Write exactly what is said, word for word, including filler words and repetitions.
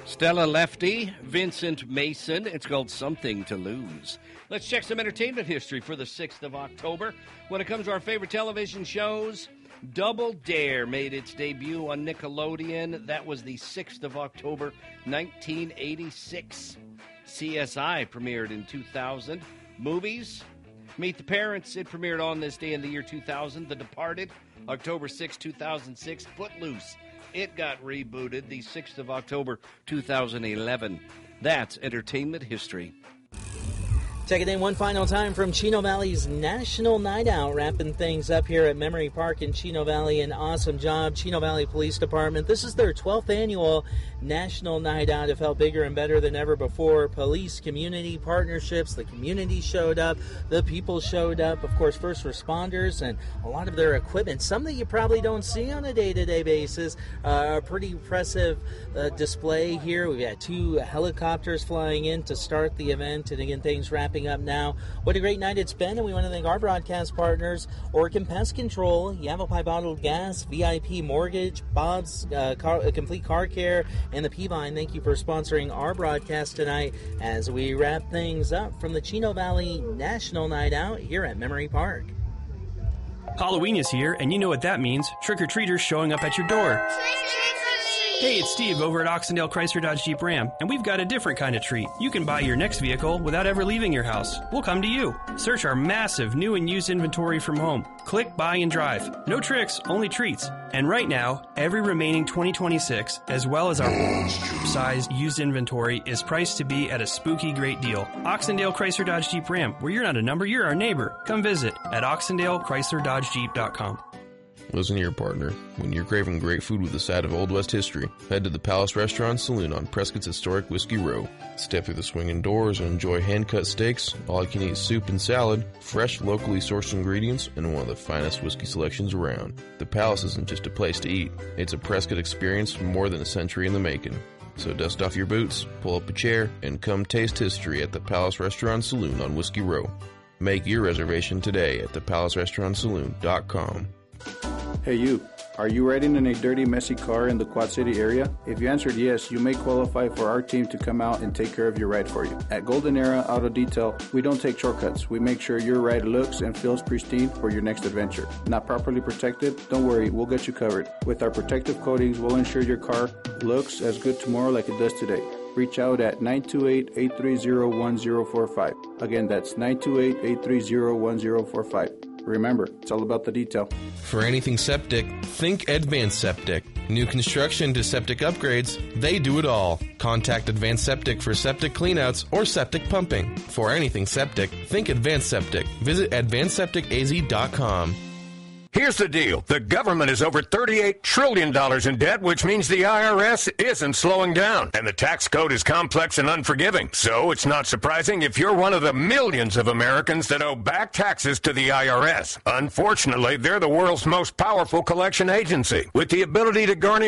Stella Lefty, Vincent Mason. It's called Something to Lose. Let's check some entertainment history for the sixth of October. When it comes to our favorite television shows, Double Dare made its debut on Nickelodeon. That was the sixth of October, nineteen eighty-six. C S I premiered in two thousand. Movies, Meet the Parents. It premiered on this day in the year two thousand. The Departed, October sixth, two thousand six. Footloose. It got rebooted the sixth of October, two thousand eleven. That's entertainment history. Check it in one final time from Chino Valley's National Night Out, wrapping things up here at Memory Park in Chino Valley. An awesome job, Chino Valley Police Department. This is their twelfth annual National Night Out. It felt bigger and better than ever before. Police, community partnerships, the community showed up, the people showed up, of course, first responders, and a lot of their equipment, some that you probably don't see on a day-to-day basis. Uh, a pretty impressive uh, display here. We've got two helicopters flying in to start the event, and again, things wrapping up now. What a great night it's been, and we want to thank our broadcast partners, Orkin Pest Control, Yavapai Bottled Gas, V I P Mortgage, Bob's uh, car, uh, Complete Car Care, and the Peavine. Thank you for sponsoring our broadcast tonight as we wrap things up from the Chino Valley National Night Out here at Memory Park. Halloween is here, and you know what that means. Trick-or-treaters showing up at your door. Hey, it's Steve over at Oxendale Chrysler Dodge Jeep Ram, and we've got a different kind of treat. You can buy your next vehicle without ever leaving your house. We'll come to you. Search our massive new and used inventory from home. Click, buy, and drive. No tricks, only treats. And right now, every remaining twenty twenty-six, as well as our size used inventory, is priced to be at a spooky great deal. Oxendale Chrysler Dodge Jeep Ram, where you're not a number, you're our neighbor. Come visit at Oxendale Chrysler Dodge Jeep dot com. Listen to your partner. When you're craving great food with a side of Old West history, head to the Palace Restaurant and Saloon on Prescott's historic Whiskey Row. Step through the swinging doors and enjoy hand-cut steaks, all-you-can-eat soup and salad, fresh, locally sourced ingredients, and one of the finest whiskey selections around. The Palace isn't just a place to eat. It's a Prescott experience more than a century in the making. So dust off your boots, pull up a chair, and come taste history at the Palace Restaurant and Saloon on Whiskey Row. Make your reservation today at the palace restaurant saloon dot com. Hey you, are you riding in a dirty, messy car in the Quad City area? If you answered yes, you may qualify for our team to come out and take care of your ride for you. At Golden Era Auto Detail, we don't take shortcuts. We make sure your ride looks and feels pristine for your next adventure. Not properly protected? Don't worry, we'll get you covered. With our protective coatings, we'll ensure your car looks as good tomorrow like it does today. Reach out at nine two eight, eight three zero, one zero four five. Again, that's nine two eight, eight three zero, one zero four five. Remember, it's all about the detail. For anything septic, think Advanced Septic. New construction to septic upgrades, they do it all. Contact Advanced Septic for septic cleanouts or septic pumping. For anything septic, think Advanced Septic. Visit advanced septic a z dot com. Here's the deal. The government is over thirty-eight trillion dollars in debt, which means the I R S isn't slowing down. And the tax code is complex and unforgiving. So it's not surprising if you're one of the millions of Americans that owe back taxes to the I R S. Unfortunately, they're the world's most powerful collection agency, with the ability to garnish